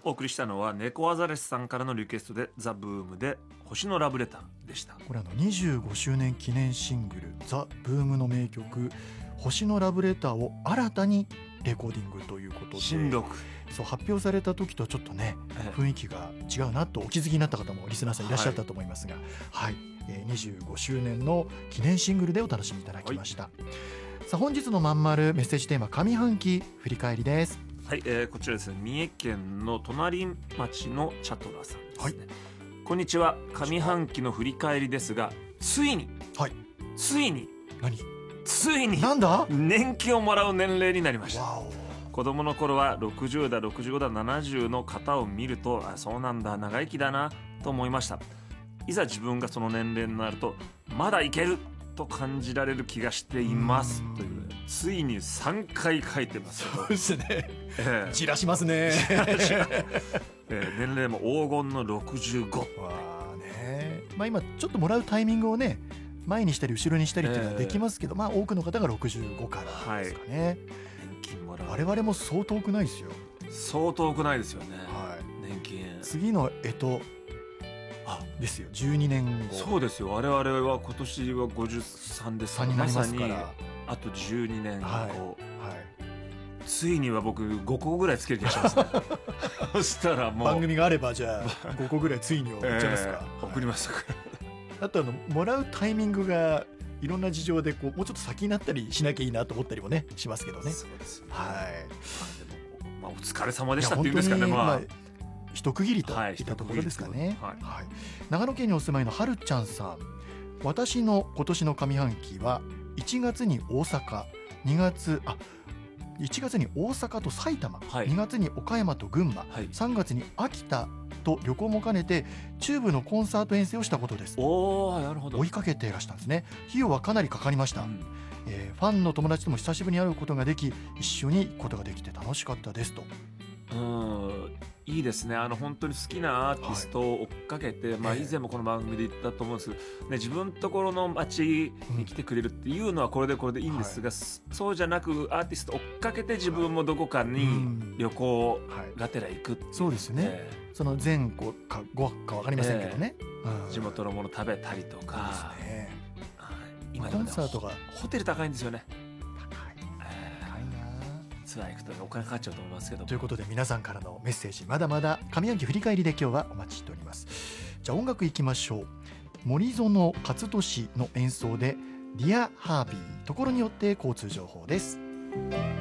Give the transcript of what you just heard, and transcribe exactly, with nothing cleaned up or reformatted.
お送りしたのは猫アザレスさんからのリクエストでザ・ブームで星のラブレターでした。 これあのにじゅうごしゅうねん記念シングルザ・ブームの名曲星のラブレターを新たにレコーディングということで、 新録そう発表された時とちょっとね、ええ、雰囲気が違うなとお気づきになった方もリスナーさんいらっしゃったと思いますが、はい、はいえー、にじゅうごしゅうねんの記念シングルでお楽しみいただきました、はい、さあ本日のまんまるメッセージテーマ上半期振り返りです。 はい、えー、こちらですね、三重県の隣町のチャトラさんですね、はい、こんにちは。上半期の振り返りですが、ついに、はい、ついに何ついになんだ年金をもらう年齢になりました。子供の頃はろくじゅうだいろくじゅうごだいななじゅうの方を見ると、あ、そうなんだ、長生きだなと思いました。いざ自分がその年齢になるとまだいけると感じられる気がしていますという、ついにさんかい書いてます。 そうですね、 えー、 散らしますねえー、年齢も黄金のろくじゅうご。わーね、まあ、今ちょっともらうタイミングをね前にしたり後ろにしたりっていうのはできますけど、えー、まあ多くの方がろくじゅうごからですかね、はい、 年金もらう。 我々も相当多くないですよ。 相当多くないですよね、 はい、 年金。 次の干支あですよ、じゅうにねんご。 そうですよ、我々は今年はごじゅうさんですから、 になりますから、 まさにあとじゅうにねんご、はいはい、ついには僕ごこぐらいつける気がしますねそしたらもう番組があればじゃあごこぐらいついにを送っちゃいますか、 えー、送りますあとあのもらうタイミングがいろんな事情でこうもうちょっと先になったりしなきゃいいなと思ったりもねしますけどね。 そうですね、 はい、 でも、まあ、お疲れ様でしたっていうんですかね、まあ一区切りといったところですかね、はいはい、長野県にお住まいのはるちゃんさん、私の今年の上半期はいちがつに大阪、にがつあいちがつに大阪と埼玉、はい、にがつに岡山と群馬、はい、さんがつに秋田と旅行も兼ねてチューブのコンサート遠征をしたことです。 おー、なるほど。 追いかけていらしたんですね。費用はかなりかかりました、うん、えー、ファンの友達とも久しぶりに会うことができ一緒に行くことができて楽しかったですと。 うん、いいですね。あの本当に好きなアーティストを追っかけて、はい、まあ、以前もこの番組で言ったと思うんですけど、ね、自分のところの街に来てくれるっていうのはこれでこれでいいんですが、うん、そうじゃなくアーティスト追っかけて自分もどこかに旅行がてら行くっていう、はい、 そうですね、えー、その前後か後か分かりませんけどね、えーうん、地元のもの食べたりとか、ね、今でもね、 コンサートがホテル高いんですよね。ツアー行くとお金かかっちゃうと思いますけど。 ということで皆さんからのメッセージまだまだ上半期振り返りで今日はお待ちしております。じゃあ音楽いきましょう。森園勝利の演奏でディアハービー、ところによって交通情報です。